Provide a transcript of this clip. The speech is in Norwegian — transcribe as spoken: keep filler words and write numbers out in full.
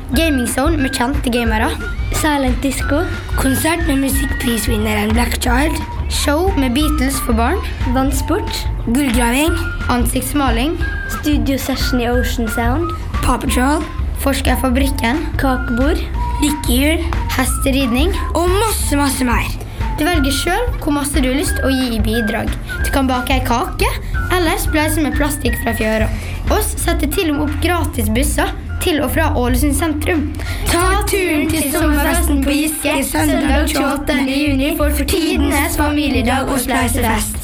Gaming Zone med kjente gamere. Silent Disco. Konsert med musikkprisvinneren Black Child. Show med Beatles for barn. Vannsport. Gullgraving. Ansiktsmaling. Studio session i Ocean Sound. Paw Patrol. Forskerfabrikken. Kakebord. Lykkehjul. Hesteridning. Og masse, masse mer. Du velger selv hvor masse du har lyst å gi i bidrag. Du kan bake en kake, eller spleise med plastikk fra fjøra. Oss setter til og med opp gratis busser til og fra Ålesund sentrum. Ta turen til sommerfesten på Giske søndag tjueåttende juni for tidenes familiedag og spleisefest.